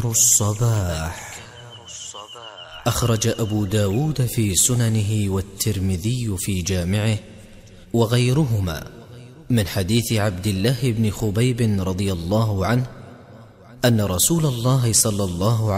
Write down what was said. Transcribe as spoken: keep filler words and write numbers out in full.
أذكار الصباح. أخرج أبو داود في سننه والترمذي في جامعه وغيرهما من حديث عبد الله بن خبيب رضي الله عنه أن رسول الله صلى الله عليه